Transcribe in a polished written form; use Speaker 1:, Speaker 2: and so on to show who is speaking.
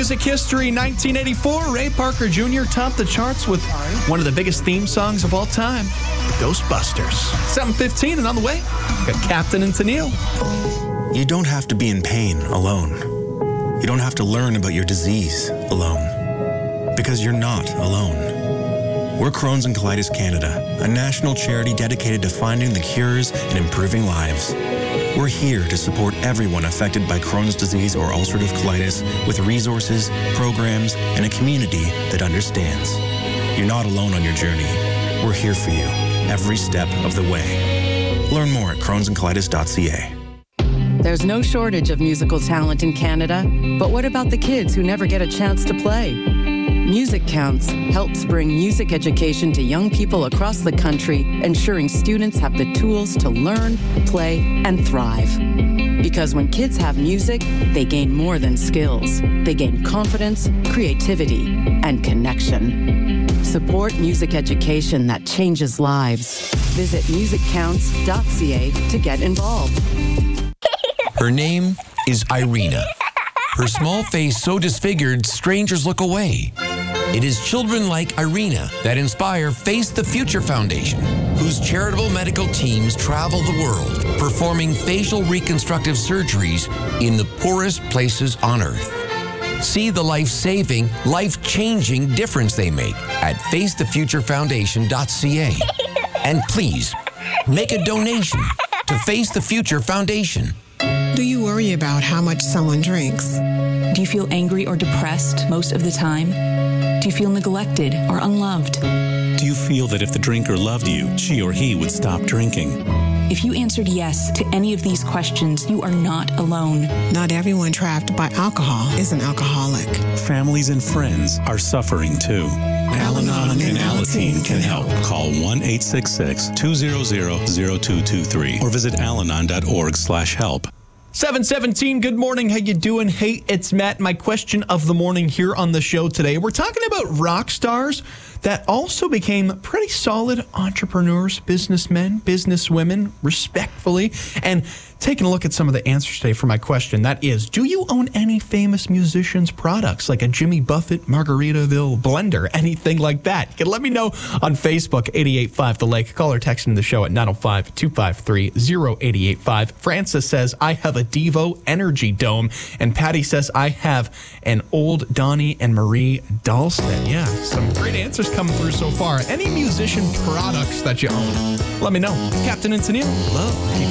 Speaker 1: music history, 1984, Ray Parker Jr. topped the charts with one of the biggest theme songs of all time, Ghostbusters. 7:15 and on the way, got Captain and Tennille.
Speaker 2: You don't have to be in pain alone. You don't have to learn about your disease alone. Because you're not alone. We're Crohn's and Colitis Canada, a national charity dedicated to finding the cures and improving lives. We're here to support everyone affected by Crohn's disease or ulcerative colitis with resources, programs, and a community that understands. You're not alone on your journey. We're here for you every step of the way. Learn more at crohnsandcolitis.ca.
Speaker 3: There's no shortage of musical talent in Canada, but what about the kids who never get a chance to play? Music Counts helps bring music education to young people across the country, ensuring students have the tools to learn, play, and thrive. Because when kids have music, they gain more than skills. They gain confidence, creativity, and connection. Support music education that changes lives. Visit musiccounts.ca to get involved.
Speaker 4: Her name is Irina. Her small face so disfigured, strangers look away. It is children like Irina that inspire Face the Future Foundation, whose charitable medical teams travel the world, performing facial reconstructive surgeries in the poorest places on Earth. See the life-saving, life-changing difference they make at facethefuturefoundation.ca. And please, make a donation to Face the Future Foundation.
Speaker 5: Do you worry about how much someone drinks?
Speaker 6: Do you feel angry or depressed most of the time? Do you feel neglected or unloved?
Speaker 7: Do you feel that if the drinker loved you, she or he would stop drinking?
Speaker 6: If you answered yes to any of these questions, you are not alone.
Speaker 5: Not everyone trapped by alcohol is an alcoholic.
Speaker 7: Families and friends are suffering too. Al-Anon and Alateen can help. Call 1-866-200-0223 or visit alanon.org/help.
Speaker 1: 7:17, good morning, how you doing? Hey, it's Matt. My question of the morning here on the show today. We're talking about rock stars that also became pretty solid entrepreneurs, businessmen, businesswomen, respectfully, and taking a look at some of the answers today for my question. That is, do you own any famous musicians' products, like a Jimmy Buffett Margaritaville blender, anything like that? You can let me know on Facebook, 88.5 The Lake. Call or text in the show at 905-253-0885. Francis says, I have a Devo Energy Dome. And Patty says, I have an old Donnie and Marie Dahlstedt. Yeah, some great answers coming through so far. Any musician products that you own, let me know. Captain and Tennille, love. Keep